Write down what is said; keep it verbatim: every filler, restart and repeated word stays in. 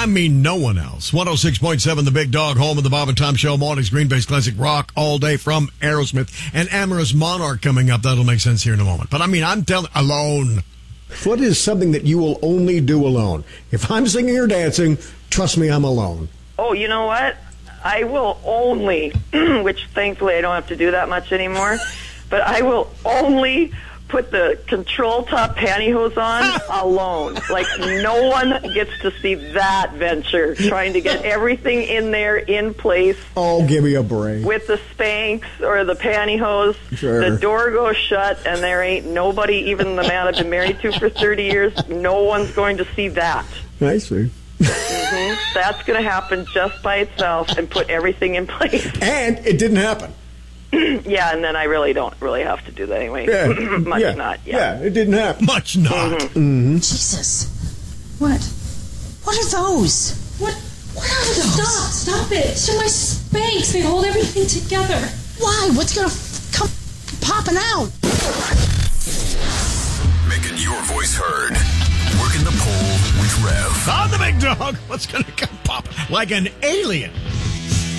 I mean no one else. one oh six point seven The Big Dog, home of the Bob and Tom Show. Mornings, Green Bay's classic rock all day from Aerosmith. And Amorous Monarch coming up. That'll make sense here in a moment. But I mean, I'm telling, alone. What is something that you will only do alone? If I'm singing or dancing, trust me, I'm alone. Oh, you know what? I will only, which thankfully I don't have to do that much anymore, but I will only put the control top pantyhose on alone. Like, no one gets to see that venture, trying to get everything in there in place. Oh, give me a break. With the Spanx or the pantyhose, sure. The door goes shut, and there ain't nobody, even the man I've been married to for thirty years, no one's going to see that. I see. Mm-hmm. That's going to happen just by itself and put everything in place. And it didn't happen. Yeah, and then I really don't really have to do that anyway. Yeah. Much yeah. not. Yeah. yeah, it didn't happen. Much not. Mm-hmm. Mm-hmm. Jesus. What? What are those? What? What are those? Stop! Stop it! They're my Spanx. They hold everything together. Why? What's gonna f- come popping out? Making your voice heard. Working the poll with Rev. On The Big Dog, what's going to come pop like an alien?